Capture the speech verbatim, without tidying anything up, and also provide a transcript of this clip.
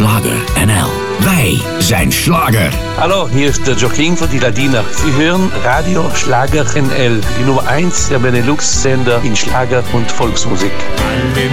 Schlager N L. Wij zijn Schlager. Hallo, hier ist der Joaquin von die Ladiner. Sie hören Radio Schlager N L, die Nummer eins der Benelux-Sender in Schlager und Volksmusik.